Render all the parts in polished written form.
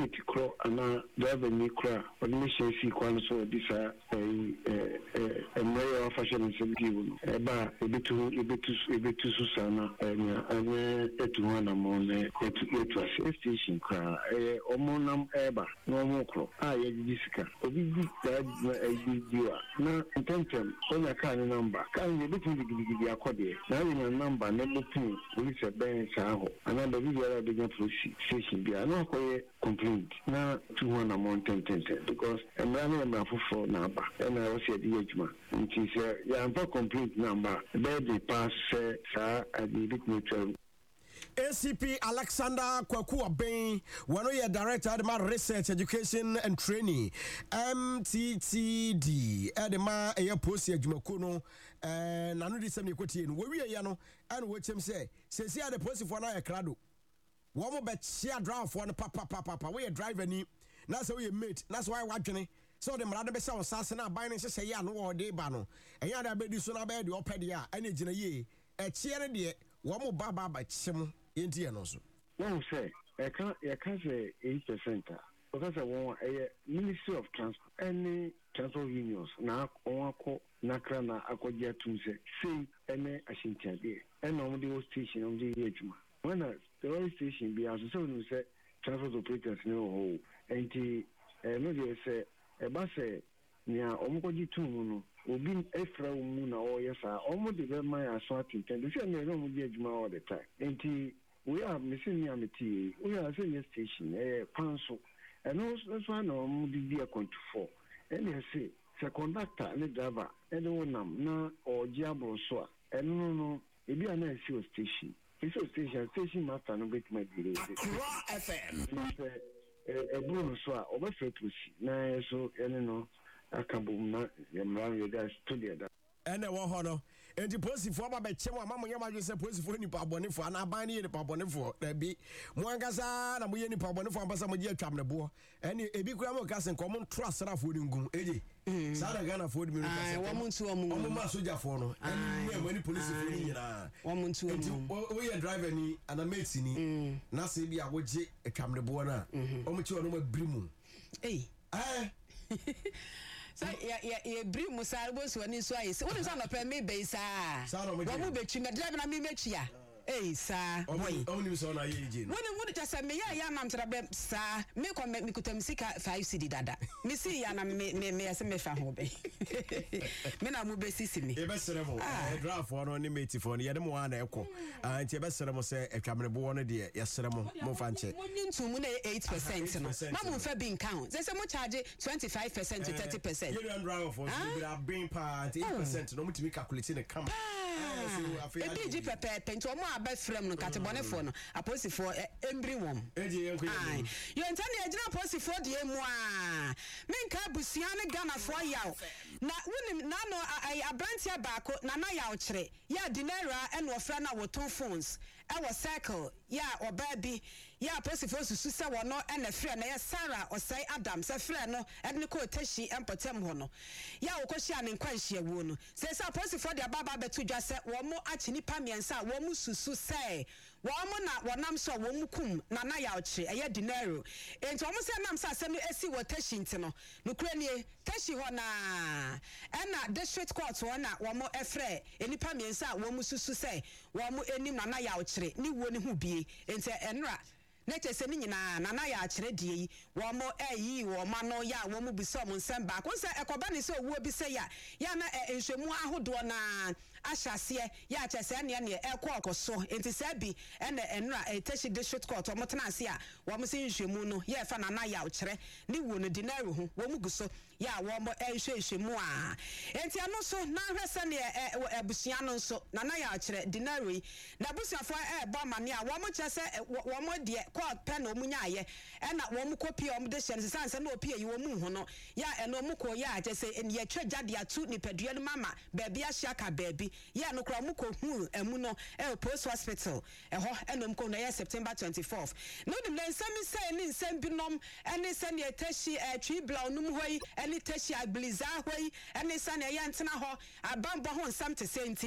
ticket crow and driver me cry or mission see one so this a mayor of fashion and some people about a bit to Susana and to one among it was a station cry or monam eba no more crow. Jessica obi that you are now intention on a kind of number can you between the accordion now in a number number 2 police a bench another video begin to station be no complaint now 200 amount 10 because I'm running a for number and I was at the age man which is a complete number there they pass at the bit neutral. ACP Alexander Kwaku Aben, one of your director Adema Research, Education and Training, MTTD, Adema Air Post Jumakuno, and I know this same quotation. Where we are, Yano, and what him say, says here the post for a crowd. One more bet share draft for papa, we are driving. That's how we meet, that's why watching. So the Marada Bessa was Sassana binding say, yeah, no, day bano, and yada bed soon bed your pedia, and it's in a year, a cheer dear, one more baba by Sim. No, say, I can't say 8%. Because I want a Ministry of Transport, any transport unions, now on Nakrana, Akodia Tunse, say, any Ashintia, and on the station on the Edgema. When the rail station be as so say, transport operators no, and the no, say, a bus near Omoji Tuno, will be a fraud moon or yes, I almost develop my assaulting, and the same room Edgema all the time. And we are missing Yamati, we are saying a station, a council, and also that's why no be a control. And they say, the conductor and the driver, and the one now or Diablo so, and no, it be a nice station. It's a station master, no bit my delay. FM. A bonus over to see. Now, so, and no, I can boom not, you guys to the other. And a honor and the pussy for my chemo, Mamma Yama say pussy for any pabonif for an abani the pabonif there be Mwangasa and we any pabonif for some year camera and a big grammar gas and common trust and food in Gun, Eddie. Sada Gana food me, one to a Masuja for and when police one to we are driving and a matesini, Nasi I would a camera buona, Omutu no brimu. Eh, so yeah bring musa bo so ni so ayi so what is on the me be sa wo mo betwi me drive na me mechia sa boy only so na ye je when just say me ya nam tra be sa me ko me kutam sika 5 cedi dada me see ya na me say me fa ho be me na mo be sisi me e be sere mo draft for no ni mate for ye de mo na ekọ anti e be sere mo say etwamene bo no de ye sere mo fa nche mo nyintu mu na 8% no ma mo fa bin count say mo charge 25% to 30%. You don't drive for you have been part 8% no mutimi calculate na come e big pepe nto mo aba frem no katebone for no aposi for embri wom eje enko you entane agina aposi for de emu a menka busia ne Ghana for yaw na wonim na no abrantia baako na na yaw kire ya dinera and ofra na woton phones e wo circle ya oba bi ya aposi for susu se wo no na frɛ na ya Sarah Osai Adam se frɛ no e ne ko tashi empotem ho no ya wo kohia ne nkwanhia wo no se aposi for de baba betu dwa se wo mo achi nipa miensa wo mu susu say wo mo na wonam so wo mu kum na na ya oche eye dinero enti wo mo se nam sa asem esi wo tashi ntino no kura nie tashi ho na na district court wo na wo mo efre enipa miensa wo mu susu say wo mo enim na na ya oche ni wo ni hu bie enti enra Nete se ni nyina na ya akire die yi wo mo eyi wo ma no ya wo mo biso mo nsem ba ko se ekoba ni se owo bi se ya na enhwemu ahodo na ahyase ya kyese ne ne ekokoso enti se bi ene enra Tashi district court mo tena ase a wo mo se nhwemu no ya fa na ya akire ni wo no dinaro ho wo mo guso ya wo mo enhwemu a enti ano so na hwese ne abusua no so na ya akire dinaro yi na busuafo ba mane a wo mo kyese wo mo de court pen omunya aye na wo mu copy o mu de hye sanse na opie yi wo mu ho no ya eno mu ko ya je se en ye twagade atu nipadua no mama ba bia hia ka ba bi ya no kra mu ko hu emu no post hospital ho enom ko na ye September 24th no dem na nsami say ni nsam bi nom ene se ne Tashi twi bla onum hoyi ene Tashi abliza hoyi ene se ne ye ntena ho abambo ho nsam te senti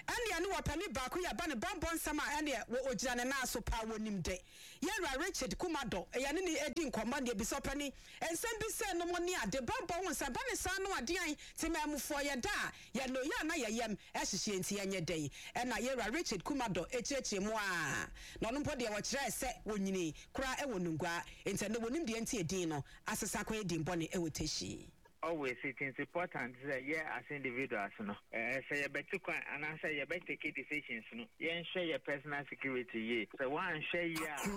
ene ne wopani baako ya ba ne bambon sama ene ogira ne na so pa wonim de Yera Richard Kumado ya ne edi nkomo ne bi so pani ensem bi se no mo ne ade bambon won sa ba ne sa no ade an temamufo ye da ya no ya na yeyem ehihie nti enye den ena Yera Richard Kumado echiechie mu a no no mpo de wo kire se wonyini kura e wonungwa enti ne wonim de enti edin no asesa kwa edin bone e woteshi. Always it is important that as individuals, say you better and I say you better take decisions, you share your personal security. So one share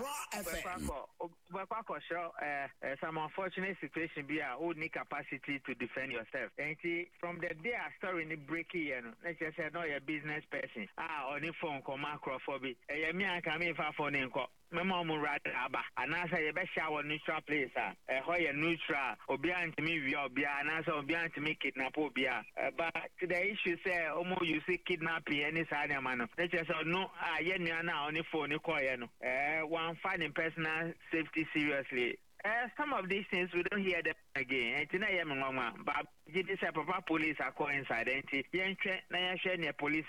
some unfortunate situation be a old capacity to defend yourself. And from the day I started in breaking, let's just say no your business person. On the phone call macrophobic. Me I come in for phone in call. My mom will write about and I say you best shower neutral place. Hoya neutral or behind me we are and also behind to me kidnap obia. But the issue say almost you see kidnapping any side man. Let's just no now on the phone one finding personal safety seriously. Some of these things we don't hear them again. But this is a proper police are coincide. And police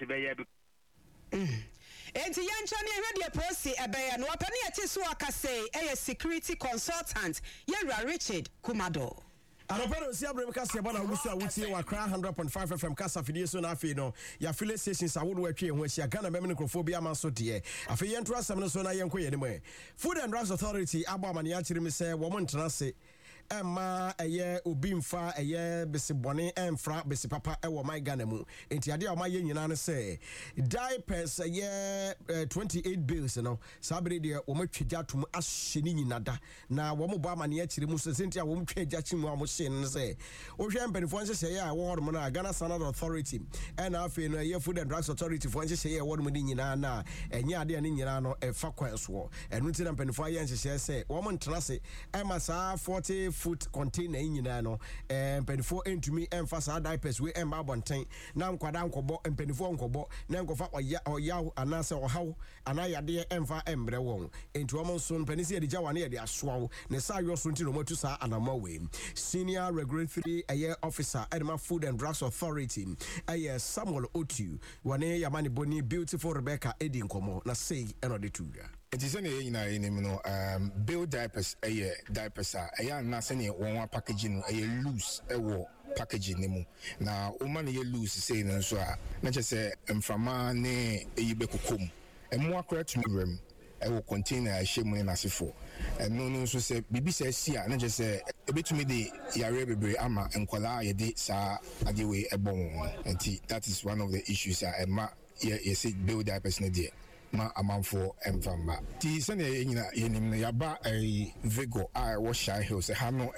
Enti yanchani ehwe de posi ebeya no opani ati so akase security consultant Yera Richard Kumado. Anopero si abrem kase ba na wusu awutie wa Kra 100.5 FM kasa fidie so na afi no ya file stations awodo atwe ho ahia Ghana memne mikrofo bia manso de afi yentro asem no so na yenko ye ne mo Food and Drugs Authority aba amane ya kire mi se wo mo ntena se Emma eye obi mfa eye besibone emfra besipapa ewo my Ghana mu enti ade a ma ye nyina ne se diapers eye 28 bills no sabre de wo matwagya tum ahye ni nyina da na wo mo ba amane ya kire mu so senti a wo matwagya chimu a mo hye ne se wo hwe mpanifo nhye ye a wo horo mo na Ghana Standard Authority and afi no eye Food and Drugs Authority fo nhye ye wo mo ni nyina na enye ade ne nyina no efa kwanso enu ti na mpanifo aye nhye se wo mo ntena se Emma sa 40 foot container nyina no mpanifo entumi emphasize diapers we emba bonten na nkwada nkobo mpanifo nkobo na nkofa oyaw anase ohaw anayade emfa embre won enti wo monso mpanisi ye digya wane ye de asoaw ne sa yoso nti no matu sa anama we senior regulatory officer Edema Food and Drugs Authority Samuel Otu wane yamani boni beautiful Rebecca Edi nkomo na say eno de tuga. It is any no bill diapers diapers na sene one packaging loose packaging nemu na woman ye loose say no so na che say mframa ne eyibe kokom emu akra tumrem will container shemu na sefo no so say bibi say sia na che say ebetumi de yare bebre ama enkwala ye de sa adewe ebon enti that is one of the issues ma ye say bill diapers na there ma amanfo emfamba ti sene nyina yenim ya ba Vigo wo Shy Hills ha no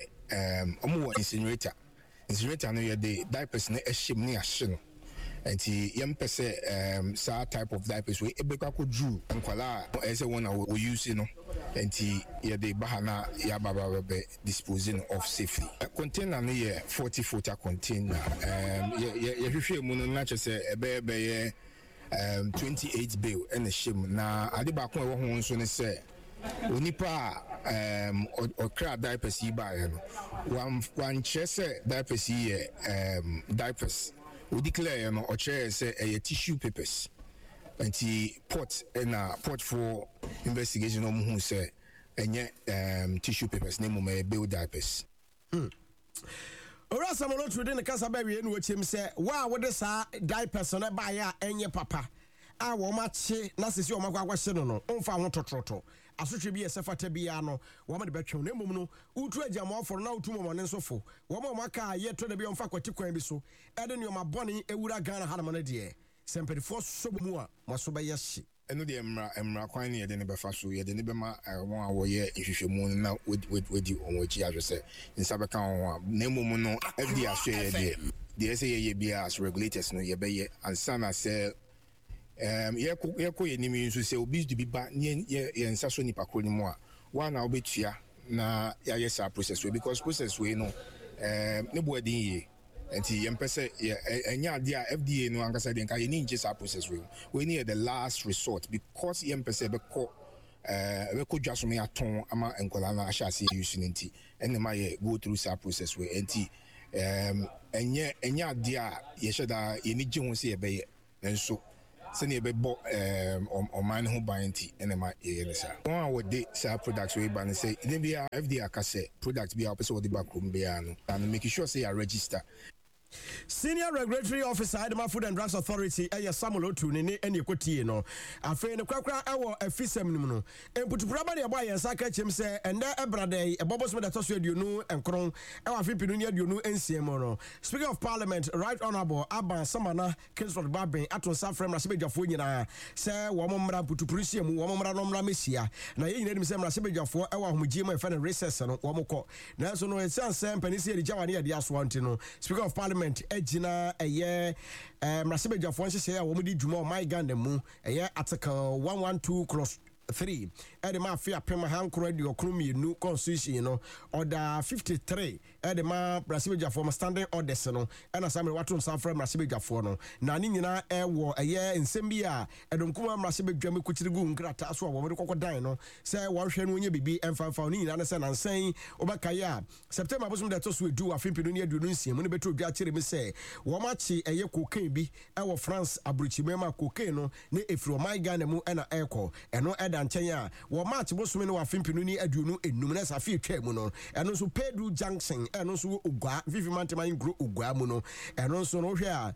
omo incinerator no ye de diapers na ehim ne ahye no enti yempese sa type of diapers we ebekwa ko drew nkwala ese wona we use no enti ye de bahana ya baba be disposing of safely container no ye 40 footer container ye hwehwe mu no na chese ebe ye 28 bill and a shim na ade ba ko e wo ho nso ne se onipa o kra diapers yi ba ye no wan chese diapers yi diapers we declare no o chere se tissue papers anti pot pot for investigation o mu se enye tissue papers ne mo me bill diapers Ora samolo trude ne kasa ba wie no wachem se wa wode sa diapers no ba ya enye papa a wo ma che na sesi o makwa kwahye no omfa ho totroto asotwe bi esefata bi ya no wo ma de betwe no emum no utu agama oforo na utu momone nsofo wo ma maka ye to de bi omfa kwati kwan bi so ede ne o ma bone ewura Ghana hanama na de sempedifo sobo mu a maso ba yehye eno de emra kwan ne ye de ne befa so ye de ne bema won a wo ye nhwehwemu na wedi onwachi adwese nsa beka won na emum no fdi ahwe de say ye bia as regulators no ye be ye ansana say ye ko ye nimi nso say obi de bi ba ye nsa so nipa kro ni mu a wa na obetua na ya yes process we because process we no ne bo adin ye enti yempese enya ade a FDA no ankasa de nka ye ni nje sa process we need the last resort because yempese be ko dwaso me aton ama enkola na ahase use nti ene ma ye go through sa process we enti enya ade a ye sheda ye ni je ho se ye be ye nso sɛnea ɛbɛbɔ ɔman no ho ban nti ɛna ma yɛyɛ no saa wɔn a wɔde saa products wei ba no sɛ ne bia FDA aka sɛ product bi a wɔpɛ sɛ wɔde ba kurom biara no and make sure sɛ yɛ register. Senior Regulatory Officer Adama Food and Drugs Authority Samuel Otu ne ene kotie no afei ne kwakra ewo afisem nim no emputupuraba ne ebo ayensa ka chem se ende ebrade ebobos me dato so aduonu enkron ewo afipinu ne aduonu ensiem no Speaker of Parliament Right Honorable Aban Samana Kingsford Baben aton sa frem na sebedwafo nyina se wo momra putupurisia mu wo momra no mra mesia na ye nyina nim se mra sebedwafo ewo ahomgie ma efa ne recess no wo mokọ na so no esan se mpanisi edi jawane ye dia so anti no Speaker of Parliament ejina eye mrasebejafo nhyehyɛ a wɔn di dwuma my Ghana mu eye article 112 clause 3 ede ma afia pema hankro de okromienu constitution no order 53 ede ma mrasebejafo ma standing orders no ena samre wato sanfra mrasebejafo no na ni nyina ewo eye nsem bi a edonkuma mrasebejwam kuchirigu nkrata so a wɔn de kokodan no sɛ wɔhwɛ no onye bibi emfanfa ni nyina ne sɛ nansan obakaye a September bosom de to so edu afimpinu ne aduonu nsia mu ne beto dwa kyere me sɛ wɔn achi eye cocaine bi ewo France abruchimema cocaine no ne efiro my Ghana mu ena ekɔ eno eda nkyɛn a wɔ match bosom ne wafimpinu ne aduonu enum na safi etwa mu no eno so Pedro Junction eno so ogwa vivi manteman gro ogwa mu no eno so no hwɛ a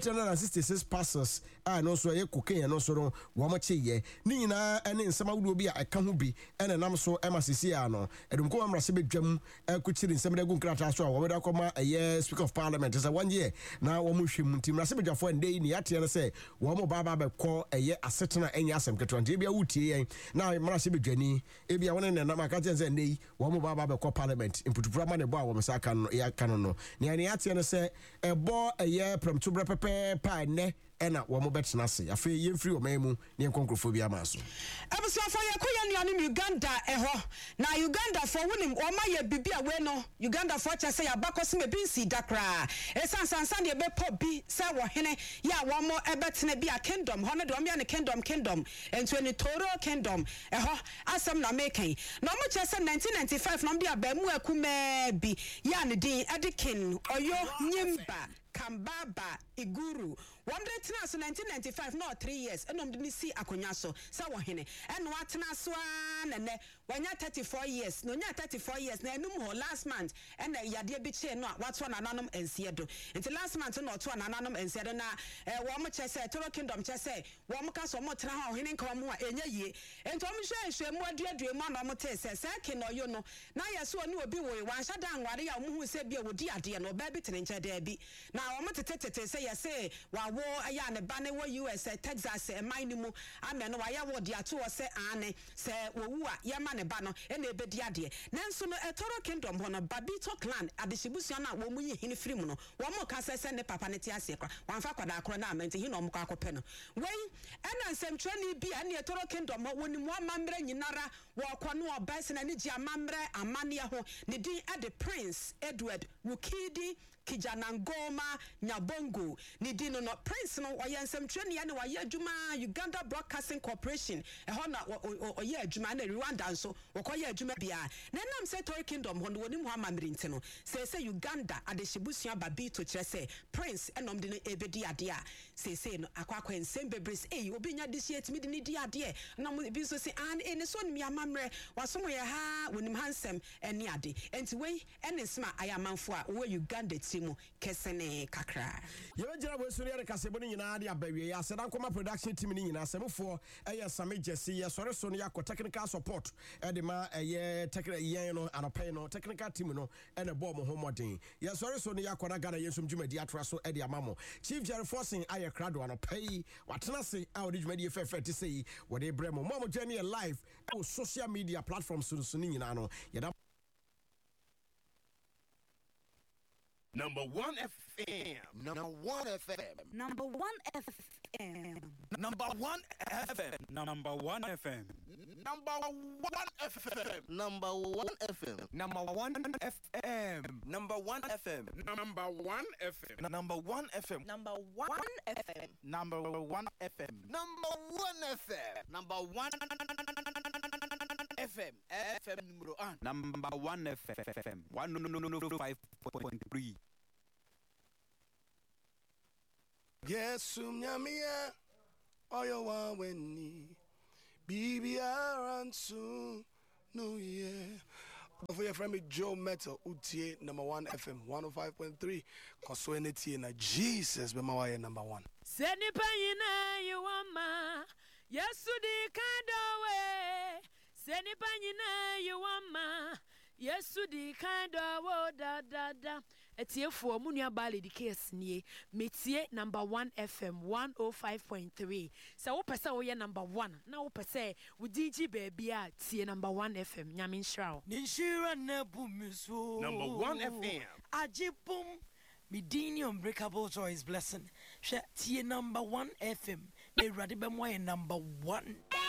866 passes a no so eye cocaine eno so no wɔn kyeye ne nyinaa ene nsɛm awudo bi a ɛka ho bi ene nam so ema sisi a no edum ko amrase bedwam akuchiri nsɛm da gu nkrata so a wɔn da kɔma eye Speaker of Parliament sɛ one year na wɔn hwɛ mu ntim mrase bedwafo ndɛ ni ateɛ no sɛ wɔn ba bɛkɔ eye asetena enya asɛm ketewa nti bia wutie yɛn na mrase bedwani ebia wɔn ne nam aka kyɛn sɛ ndɛ wɔn ba bɛkɔ Parliament imputupura ma ne bɔ a wɔn sa kan no ya kan no ne ateɛ no sɛ ɛbɔ eye prɛmto brɛ pɛpɛ pa ne ena wo mo betena se afi yemfiri o memu ne nkonkrofo bi amaso abusafo yakoya nuanu Uganda eho na Uganda for wonim o ma ye bibia we no Uganda for cha se ya bakose me bi nsi dakra esansansan de be pop bi se wo hene ya wo mo ebetena bi a kingdom hono de o me ne kingdom ento ni Toro kingdom eho asem na mekan na mo cha se 1995 no de abamu akume bi ya ne din Edikin Oyo Nyimba Kambaba Iguru 1995 no 3 years enom de ni si akonya so sa wo hene eno atena so anene wanya 34 years no nya 34 years na enum ho last month ena yade bi che no wato na nanom ensiedo until last month no to na nanom ensiedo na wo mo che se Toro kingdom che se wo mo ka so mo tena ho hene nka mo a enya yie ento mo hwehwe mo aduadue mo na mo te se kin no yo no na yeso oni obi wo wan hya dan ware ya mo hu se bia wodi ade no ba bi tene nche da bi na wo mo tete se yese wa wo aya ne ba ne wo US Texas man ni mu ame no wa ya wo de ato se ane se wo wu a ye ma ne ba no e na ebedi ade nanso no Toro kingdom ho no Babito clan adehibusua na wo mu yi hini firi mu no wo mo ka se ne papa ne ti ase kra wan fa kwada akro na amenti hi no mo ka akopɛ no wei ena nsɛmtwerɛ ni bi ane Toro kingdom ho woni mu amamre nyinara wo kɔ no oba se na ni gi amamre amane ho ne din ade Prince Edward Wukidi Kijanangoma Nyabongo ni dino no Prince no oye nsɛmtwerɛ ne waye adwuma Uganda Broadcasting Corporation ɛhɔ na oye adwuma na Rwanda nso wɔkɔye adwuma bia na nam sɛ Toro kingdom ho no woni mu amamre nti no sɛ Uganda adehibusua Babito kyerɛ sɛ Prince ɛnom de no ebedi ade a sɛ no akwa nsɛm bebres obi nya de hye timi de ne di ade na mo bi so sɛ an ne so ne amamre wasom yɛ ha wonim hansɛm ɛne ade enti wei ɛne nsema ayamanfo a wo Uganda mu kesene kakra yɛbɛgyina bɔsuri yɛre kasebo no nyinaa de abawie yɛ asɛda nkɔma production team no nyinaa asɛmfoɔ ɛyɛ Same Jesse yɛsɔre so no yɛakɔ technical support ɛde ma ɛyɛ yɛn no anɔpɛi no technical team no ɛne bɔɔ mo ho mmɔden yɛsɔre so no yɛakɔ na Ghana yɛnsom dwumadi atoa so ɛde ama mo Chief Jerry Forson ayɛ krado anɔpɛi watena se a wɔde dwumadi fɛfɛ te sɛ yi wɔde brɛ mo mo gyɛ ne yɛ live ɛwɔ social media platforms so no nyinaa no yɛda Number 1 FM. Number 1 FM. Number 1 FM. Number 1 FM. Number 1 FM. Number 1 FM. Number 1 FM. Number 1 FM. Number 1 FM. Number 1 FM. Number 1 FM. Number 1 FM. Number 1 FM. Number 1 FM. Number 1 FM. FM numero 1. Number 1 FM. 105.3. Yes, Nyamia, Oyo Weni, BBR and soon, New Year. For your friend me Joe Metal, UTA number 1 FM 105.3. Consuenity na Jesus be my number 1. Send it you want ma. Yes, to the kind of way. Send it you want ma. Yes, to the kind of da. Etie for Munia Bali the case near Metie number 1 FM 105.3. So pesa oya number 1. Now pesa with DG baby tie number 1 FM Nyamin Shroud. Ninshira Nebumiso Number 1 FM. Ajipum Midini Unbreakable Joy's blessing. Tie number 1 FM. A Radibem number 1.